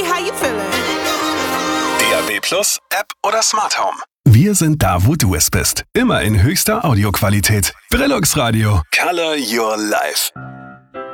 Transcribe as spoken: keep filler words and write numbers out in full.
baby, how you feeling? D A B Plus, App oder Smart Home. Wir sind da, wo du es bist. Immer in höchster Audioqualität. Brillux Radio. Color your life.